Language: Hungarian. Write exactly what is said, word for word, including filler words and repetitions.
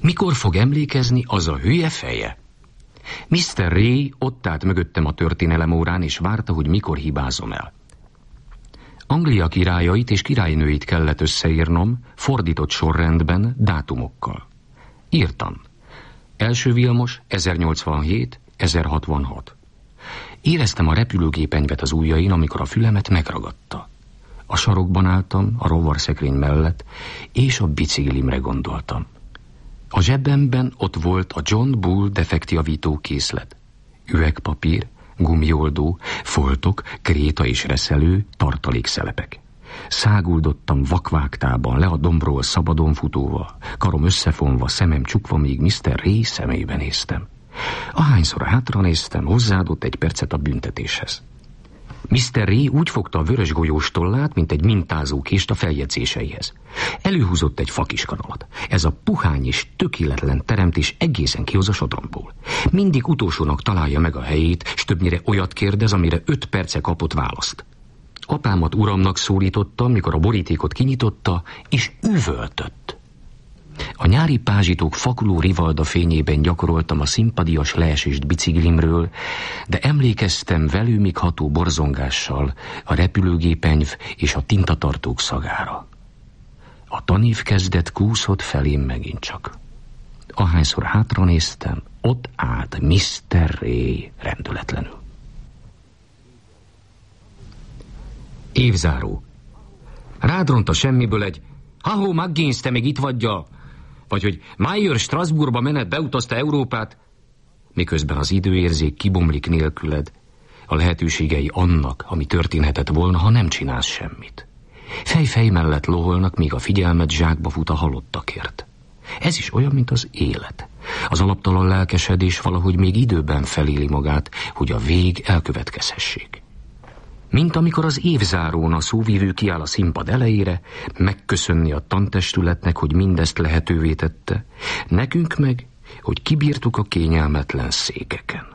Mikor fog emlékezni az a hülye feje? miszter Ray ott állt mögöttem a történelem órán, és várta, hogy mikor hibázom el. Anglia királyait és királynőit kellett összeírnom, fordított sorrendben, dátumokkal. Írtam. Első Vilmos, ezernyolcvanhét, ezerhatvanhat. Éreztem a repülőgépenyvet az ujjain, amikor a fülemet megragadta. A sarokban álltam, a rovarszekrény mellett, és a biciklimre gondoltam. A zsebemben ott volt a John Bull defektjavító készlet. Üvegpapír, gumioldó, foltok, kréta és reszelő, tartalékszelepek. Száguldottam vakvágtában le a dombról szabadon futóval, karom összefonva, szemem csukva, míg miszter Ray szemébe néztem. Ahányszor hátra néztem, hozzáadott egy percet a büntetéshez. miszter Ray úgy fogta a vörös golyós tollát, mint egy mintázókést a feljegyzéseihez. Előhúzott egy fakiskanalat. Ez a puhány és tökéletlen teremtés egészen kihoz a sodromból. Mindig utolsónak találja meg a helyét, s többnyire olyat kérdez, amire öt perce kapott választ. Apámat uramnak szólítottam, mikor a borítékot kinyitotta, és üvöltött. A nyári pázsitók fakuló rivalda fényében gyakoroltam a szimpadias leesést biciklimről, de emlékeztem velőmig ható borzongással a repülőgépenyv és a tintatartók szagára. A tanév kezdet kúszott felém megint csak. Ahányszor hátra néztem, ott állt miszter Ray rendületlenül. Évzáró. Rádront a semmiből egy ha-hó, McGinnis, te még itt vagyja? Vagy hogy Meyer Strasbourgba menet beutazta Európát, miközben az időérzék kibomlik nélküled, a lehetőségei annak, ami történhetett volna, ha nem csinálsz semmit. Fej-fej mellett loholnak, míg a figyelmed zsákba fut a halottakért. Ez is olyan, mint az élet. Az alaptalan lelkesedés valahogy még időben feléli magát, hogy a vég elkövetkezhessék. Mint amikor az évzárón a szóvívő kiáll a színpad elejére, megköszönni a tantestületnek, hogy mindezt lehetővé tette, nekünk meg, hogy kibírtuk a kényelmetlen székeken.